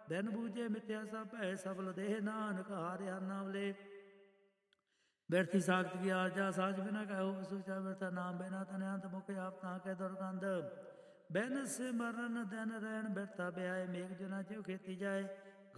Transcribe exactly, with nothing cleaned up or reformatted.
ਬਿਨ ਬੂਝੇ ਮਿਥਿਆ ਸਭ ਭੈ ਸਬਲ ਦੇਹ ਨਾਨਕ ਹਾਰਿਆ ਨਾਮਲੇ ਬਿਰਥੀ ਸਾਖਤ ਕੀ ਆਰਜਾ ਸਾਜ ਬਿਨਾ ਕਹੋ ਸੁਚਾ ਬਿਰਥਾ ਨਾਮ ਬਿਨਾ ਤਨਿਆੰਤ ਮੁਖ ਆਪ ਤਾਂ ਕੇ ਦੁਰਗੰਧ ਬਿਨ ਸਿਮਰਨ ਦਿਨ ਰਹਿਣ ਬਿਰਥਾ ਬਿਆਏ ਮੇਘ ਜਨਾ ਜਿਉ ਖੇਤੀ ਜਾਏ